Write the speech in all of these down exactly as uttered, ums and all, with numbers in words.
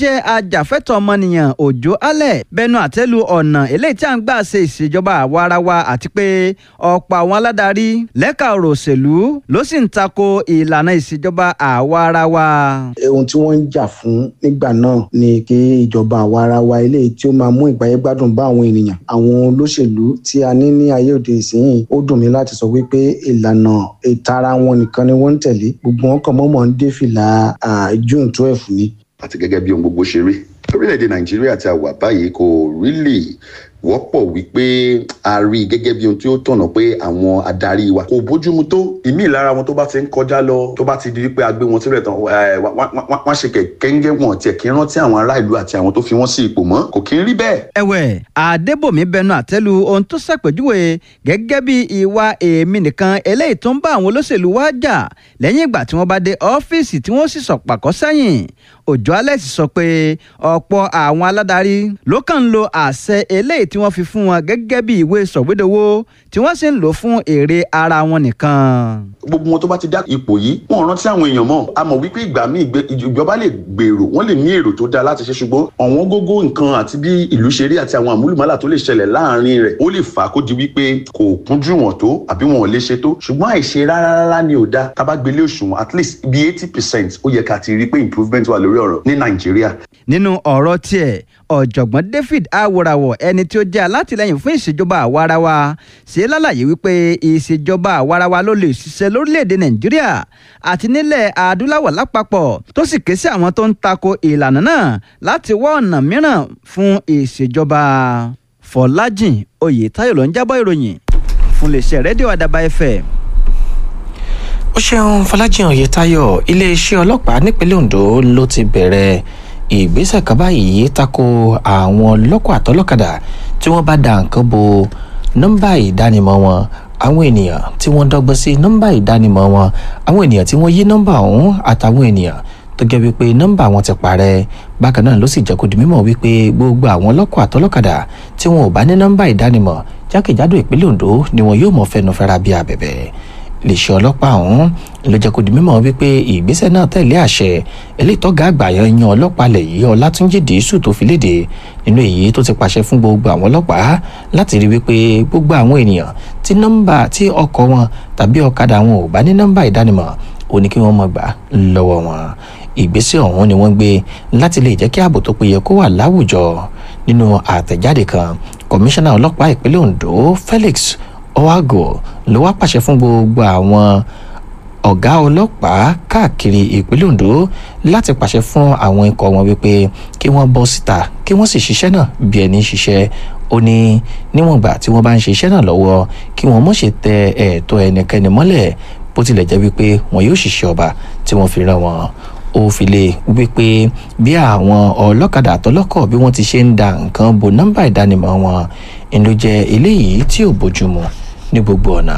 jẹ́ ajàfẹ́tọ̀ọ́ ọmọnìyàn Òjó Alẹ̀ bẹnu àtẹ́lu ọ̀nà eléyìí tí a ń gbà ṣe ìṣèjọba àwarawa àti pé ọ̀pọ̀ àwọn aládarí lẹ́ka ọ̀rọ̀ òṣèlú ló sì ń tako ìlànà ìṣèjọba àwarawa. ohun tí wọ́n ń jà fún nígbà náà ni kí ìjọba àwarawa eléyìí tí ó máa mú ìgbáyégbádùn bá àwọn ènìyàn. àwọn olóṣèlú tí a ní ní ayé òde ìsinyìí ó dùn mí láti sọ wípé ìlànà ìtara wọn nìkan ni wọ́n ń tẹ̀lé. gbogbo wọn kàn mọ́mọ́ ń dé fìlà June twelve ni. àti gẹ́gẹ́ bí ohun gbogbo ṣe rí orílẹ̀-èdè Nàìjíríà tí a wà báyìí kò really wọ́pọ̀ wípé a rí gẹ́gẹ́ bí ohun tí ó tọ̀nà pé àwọn adarí wa kò bójúmu tó. ìmí lára wọn tó bá ti ń kọjá lọ tó bá ti di wípé a gbé wọn sílẹ̀ tán wọ́n ṣe kẹ̀kẹ́ńgẹ́ wọn tiẹ̀ kí ń rántí àwọn ará ìlú àti àwọn tó fi wọ́n sí ipò mọ́ kò kí ń rí bẹ́ẹ̀. ẹ̀wẹ̀ Adébòmí bẹnu àtẹ́lu ohun tó ṣàpèjúwe gẹ́gẹ́ bí ìwà èmi nìkan eléyìí tó ń bá àwọn olóṣèlú wá jà lẹ́yìn ìgbà tí wọ́n bá dé ọ́fíìsì tí wọ́n sì sọ̀pàkọ́ sẹ́yìn. Òjó Alẹ̀ sì sọ pé ọ̀pọ̀ àwọn aládarí ló kàn ń lo àṣẹ eléyìí tí wọ́n fi fún wọn gẹ́gẹ́ bí ìwé sọ̀wédowó tí wọ́n sì ń lò fún èrè ara wọn nìkan. gbogbo wọn tó bá ti dá ipò yìí wọn rántí àwọn èèyàn mọ́. a mọ̀ wípé ìgbà míì ìjọba lè gbèrò wọ́n lè ní èrò tó dáa láti ṣe ṣùgbọ́n ọ̀wọ́n gógó nǹkan àti bí ìlú ṣe rí àti àwọn àmúlùmálà tó lè ṣẹlẹ̀ láàrin rẹ̀ ó lè fà á kó di wípé kò kúnjú wọn tó àbí wọn ò lè ṣe tó ṣùgbọ́n àìṣe rárá rárá ni ò dáa. tá bá gbélé òṣùwọ̀n at least bí eighty percent ó yẹ ká ti rí pé improvement wà lórí ọ̀rọ̀ ní Nàìjíríà. nínú ọ̀rọ̀ tiẹ̀ ọ̀jọ̀gbọ́n David Aworawo ẹni tí ó jẹ́ alátìlẹ́yìn fún ìṣèjọba àwarawa ṣe lálàyé wípé ìṣèjọba àwarawa ló lè ṣiṣẹ́ lórílẹ̀‐èdè Nàìjíríà àti nílẹ̀ adúláwọ̀ lápapọ̀ tó sì ké sí àwọn tó ń tako ìlànà náà láti wá ọ̀nà mìíràn fún ìṣèjọba. Fọlájìn Oyètáyọ̀ ló ń jábọ̀ ìròyìn fún iléeṣẹ́ rédíò Àdàbà F M. ó ṣeun Fọlájìn Oyètáyọ̀. iléeṣẹ́ ọlọ́pàá nípínlẹ̀ Ondo ló ti bẹ̀rẹ̀ ìgbésẹ̀ kan báyìí tako àwọn ọlọ́kọ̀ àtọlọ́kadà tí wọ́n bá da nǹkan bo nọ́mbà ìdánimọ̀ wọn àwọn ènìyàn tí wọ́n dọ́gbọ́n sí nọ́mbà ìdánimọ̀ wọn àwọn ènìyàn tí wọ́n yí nọ́mbà ọ̀hún àtàwọn ènìyàn tó jẹ́ wípé nọ́mbà wọn ti parẹ́. bákan náà ló sì jẹ́ kó di mímọ̀ wípé gbogbo àwọn ọlọ́kọ̀ àtọlọ́kadà tí wọn ò bá ní nọ́mbà ìdánimọ̀ jákèjádò ìpínlẹ̀ Ondo ni wọn yóò mọ̀ fẹnu fẹ́ra bí abẹ̀bẹ̀. iléeṣẹ́ ọlọ́pàá ọ̀hún ló jẹ́ kó di mímọ̀ wípé ìgbésẹ̀ náà tẹ̀lé àṣẹ eléyìí tọ́gá àgbà yan ọlọ́pàá lẹ̀ yìí Ọlátúnjí Dìísù tó fi léde nínú èyí tó ti pàṣẹ fún gbogbo àwọn ọlọ́pàá láti rí wípé gbogbo àwọn ènìyàn tí nọ́mbà tí ọkọ̀ wọn tàbí ọ̀kadà wọn ò bá ní nọ́mbà ìdánimọ̀ ó ní kí wọ́n mọ̀ gbà lọ́wọ́ wọn. ìgbésẹ̀ ọ̀hún ni wọ́n gbé láti lè jẹ́ kí ààbò tó péye kó wà láwùjọ. nínú àtẹ̀jáde kan kọmíṣánná ọlọ́pàá ìpínlẹ̀ Ondo Felix Owago ló wá pàṣẹ fún gbogbo àwọn ọ̀gá ọlọ́pàá káàkiri ìpínlẹ̀ Ondo láti pàṣẹ fún àwọn ikọ̀ wọn wípé kí wọ́n bọ́ síta kí wọ́n sì ṣiṣẹ́ náà bí ẹni ṣiṣẹ́. ó ní níwọ̀n gbà tí wọ́n bá ń ṣe iṣẹ́ náà lọ́wọ́ kí wọ́n mọ̀ ṣe tẹ ẹ̀tọ́ ẹnikẹ́ni mọ́lẹ̀ bó tilẹ̀ jẹ́ wípé wọn yóò ṣiṣẹ́ ọba tí wọ́n fi rán wọn. ó fi lè wípé bí àwọn ọlọ́kadà àtọlọ́kọ̀ bí wọ́n ti ṣe ń da nǹkan bo nọ́mbà ìdánimọ̀ wọn ìlú jẹ́ eléyìí tí ò bójúmu ní gbogbo ọ̀nà.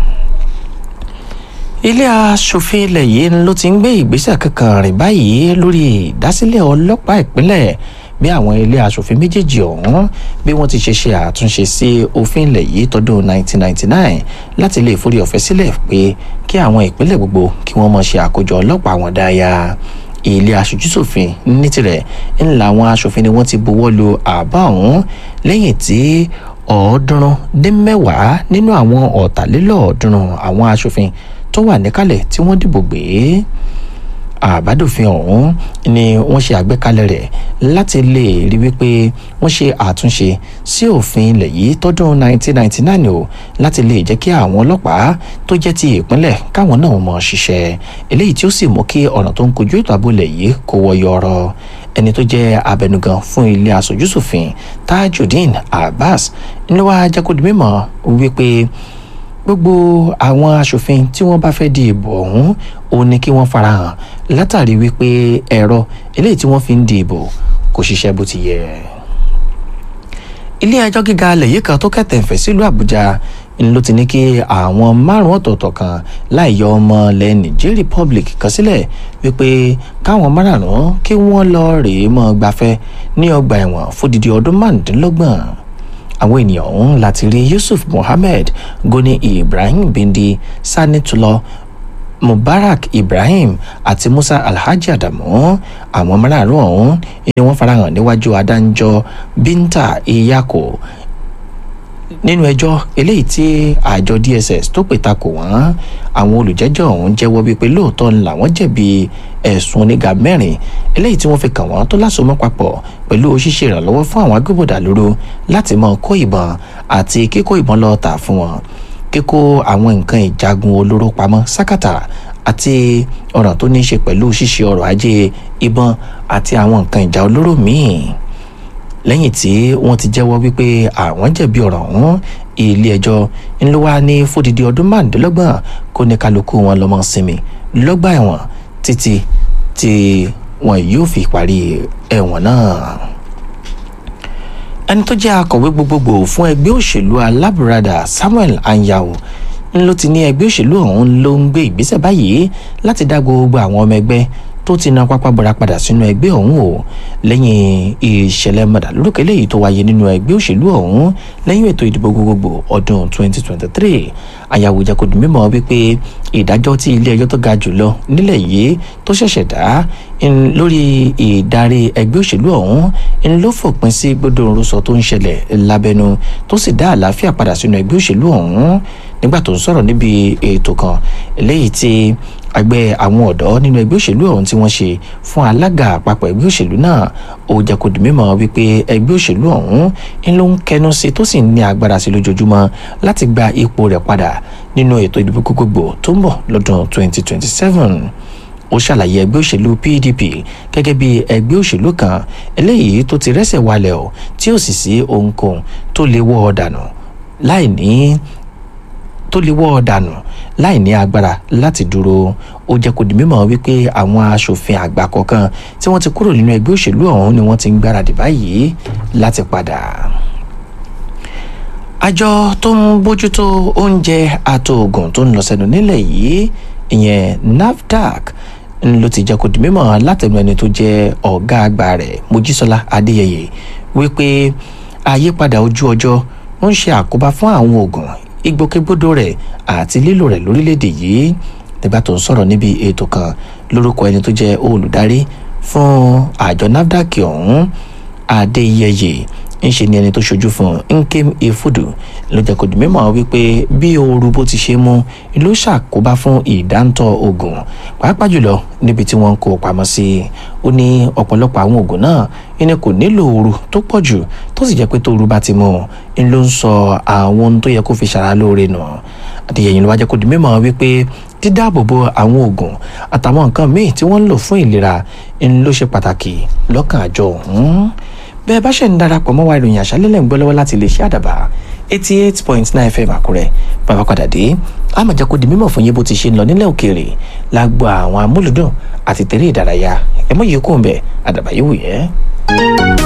ilé aṣòfin ilẹ̀ yìí ló ti ń gbé ìgbésẹ̀ kankan rìn báyìí lórí ìdásílẹ̀ ọlọ́pàá ìpínlẹ̀ bí àwọn ilé aṣòfin méjèèjì ọ̀hún bí wọ́n ti ṣe ṣe àtúnṣe sí òfin ilẹ̀ yìí tọdún nineteen ninety-nine láti lè forí ọ̀fẹ́ sílẹ̀ pé kí àwọn ìpínlẹ̀ gbogbo kí wọ́n máa ṣe àkójọ ọlọ́pàá wọn dáyà. ilé aṣojúṣòfin ní tirẹ̀ ńlá àwọn aṣòfin ni wọ́n ti buwọ́ lu àbá ọ̀hún lẹ́yìn tí ọ̀ọ́dúnrún dín mẹ́wàá nínú àwọn ọ̀tàlélọ́ọ̀ọ́dúnrún àwọn aṣòfin tó wà níkàlẹ̀ tí wọ́n dìbò gbé. àbádòfin ọ̀hún ni wọ́n ṣe àgbékalẹ̀ rẹ̀ láti lè rí wípé wọ́n ṣe àtúnṣe sí òfin ilẹ̀ yìí tọdún nineteen ninety-nine o láti lè jẹ́ kí àwọn ọlọ́pàá tó jẹ́ ti ìpínlẹ̀ káwọn náà mọ̀ ṣiṣẹ́ eléyìí tí ó sì mú kí ọ̀nà tó ń kojú ètò ààbò ilẹ̀ yìí kó wọyọ ọ̀rọ̀. ẹni tó jẹ́ abẹnugan fún ilé aṣojúṣòfin Tajudeen Abbas ló wá jẹ́ kó di mímọ̀ wípé gbogbo àwọn aṣòfin tí wọ́n bá fẹ́ di ìbò ọ̀hún òun ni kí wọ́n farahàn látàrí wípé ẹ̀rọ eléyìí tí wọ́n fi ń di ìbò kò ṣiṣẹ́ bó ti yẹ. ilé ẹjọ́ gíga alẹ̀ yìí kan tó kẹ̀tẹ̀ǹfẹ̀ sílùú Àbújá ló ti ní kí àwọn márùn ọ̀tọ̀ọ̀tọ̀ kan láì yọ ọmọ ilẹ̀ Niger Republic kan sílẹ̀ wípé káwọn márùn kí wọ́n lọ rèé mọ́ gbafẹ́ ní ọgbà ẹ̀wọ̀n fódìdí ọdún márùndínlọ́gbọ̀n. àwọn ènìyàn ọ̀hún láti rí Yusuf Mohammed, Goni Ibrahim Bindi, Sani Tulo, Mubarak Ibrahim àti Musa Alhaji Adamu. Àwọn márààrún ọ̀hún ni wọ́n farahàn níwájú adájọ́ Binta Iyako nínú ẹjọ́ eléyìí tí àjọ D S S tó pè takò wọ́n. Àwọn olùjẹ́jọ́ ọ̀hún jẹ́wọ́ wípé lóòótọ́ ni làwọn jẹ̀bi ẹ̀sùn oníga mẹ́rin eléyìí tí wọ́n fi kàn wọ́n tó lásomọ́ papọ̀ pẹ̀lú ṣíṣe ìrànlọ́wọ́ fún àwọn agbébọ̀dà lóru láti máa kó ìbọn àti kíkó ìbọn lọ tà fún wọn, kíkó àwọn nǹkan ìjagun olóró pamọ́ sákàtà àti ọ̀ràn tó ní í ṣe pẹ̀lú ṣíṣe ọrọ̀ ajé ìbọn àti àwọn nǹkan ìjà olóró míì. Lẹ́yìn tí wọ́n ti jẹ́wọ́ wípé àwọn jẹ̀bi ọ̀ràn ọ̀hún, ilé ẹjọ́ ń ló wá ní fódìdí ọdún márùndínlọ́gbọ̀n kó ní kálukú wọn lọ́mọ sinmi lọ́gbà ẹ̀wọ̀n títí tí wọn yóò fi parí ẹ̀wọ̀n náà. Ẹni tó jẹ́ akọ̀wé gbogbogbò fún ẹgbẹ́ òṣèlú Alábùradà Samuel Anyanwu ń ló ti ní ẹgbẹ́ òṣèlú ọ̀hún ló ń gbé ìgbésẹ̀ báyìí láti dá gbogbo àwọn ọmọ ẹgbẹ́ tó ti na pápá bọ́ra padà sínú ẹgbẹ́ ọ̀hún o lẹ́yìn ìṣẹ̀lẹ̀ mọ̀dàlúrúkọ eléyìí tó wáyé nínú ẹgbẹ́ òṣèlú ọ̀hún lẹ́yìn ètò ìdìbò gbogbogbò ọdún twenty twenty-three. Anyanwu jẹ́ kó di mímọ̀ wípé ìdájọ́ tí ilé ẹjọ́ tó ga jùlọ nílẹ̀ yìí tó ṣẹ̀ṣẹ̀ dá lórí ìdarí ẹgbẹ́ òṣèlú ọ̀hún ń ló fòpin sí gbódòrúsọ tó ń ṣẹlẹ̀ lábẹ́nu tó sì dá àlàáfíà padà sínú ẹgbẹ́ òṣèlú ọ̀hún. Nígbà tó ń sọ̀rọ̀ níbi ètò kan eléyìí tí àgbẹ̀ àwọn ọ̀dọ́ nínú ẹgbẹ́ òṣèlú ọ̀hún tí wọ́n ṣe fún alága àpapọ̀ ẹgbẹ́ òṣèlú náà, ó jẹ́ kó di mímọ̀ wípé ẹgbẹ́ òṣèlú ọ̀hún ń ló ń kẹnu sí tó sì ní agbára sí lójoojúmọ́ láti gba ipò rẹ̀ padà nínú ètò ìdìbò gbogbogbò tó ń bọ̀ lọ́dún twenty twenty-seven. Ó ṣàlàyé ẹgbẹ́ òṣèlú P D P gẹ́gẹ́ bí ẹgbẹ́ òṣèlú kan eléyìí tó ti rẹ́sẹ̀ walẹ̀ ọ̀ tí ó sì sí ohunkóhun tó lè wọ́ ọ dànù láì ní tó lè wọ́ ọ dànù láì ní agbára láti dúró. Ó jẹ́ kó di mímọ̀ wípé àwọn aṣòfin àgbà kọ̀ọ̀kan tí wọ́n ti kúrò nínú ẹgbẹ́ òṣèlú ọ̀hún ni wọ́n ti ń gbáradì báyìí láti padà. Àjọ tó ń bójútó oúnjẹ àtòògùn tó ń lọ sẹ́nu nílẹ̀ yìí ìyẹn NAFDAC ló ti jẹ́ kó di mímọ̀ látẹnu ẹni tó jẹ́ ọ̀gá àgbà rẹ̀ Mojísọ́lá Adéyẹyẹ wípé àyípadà ojú ọjọ́ ń ṣe àkóbá fún àwọn oògùn ìgbòkègbodò rẹ̀ àti lílò rẹ̀ lórílẹ̀‐èdè yìí. Nígbà tó ń sọ̀rọ̀ níbi ètò kan lórúkọ ẹni tó jẹ́ olùdarí fún àjọ NAFDAC ọ̀hún, Adéyẹyẹ ń ṣe ni ẹni tó ṣojú fún Nkem Ifudu ló jẹ́ kó di mímọ̀ wípé bí ooru bó ti ṣe mú ló ṣàkóbá fún ìdántọ́ oògùn pàápàá jùlọ níbi tí wọ́n ń kó pamọ́ sí. Ó ní ọ̀pọ̀lọpọ̀ àwọn oògùn náà ẹni kò nílò ooru tó pọ̀ jù tó sì jẹ́ pé tóoru bá ti mú un ló ń sọ àwọn ohun tó yẹ kó fi ṣara lóore nù. Adéyẹyẹ ló wá jẹ́ kó di mímọ̀ wípé dídáàbòbò àwọn oògùn àtàwọn nǹkan míì tí wọ́n ń lò fún ìlera ló ṣe pàtàkì lọ́kàn àjọ ọ̀hún. Bẹ́ẹ̀ bá ṣe ń darapọ̀ mọ́ wa ìròyìn àṣálẹ́ lẹ́ ń gbọ́ lọ́wọ́ láti iléeṣẹ́ Àdàbà eighty eight point nine F M Àkúrẹ́. Bàbá padà dé a máa jẹ́ kó di mímọ̀ fún yín bó ti ṣe ń lọ nílẹ̀ òkèèrè lágbo àwọn amúlùdùn àti tẹ̀lé ìdárayá ẹ̀mọ́ yìí kò ń bẹ̀ Àdàbà yìí wù yẹ́.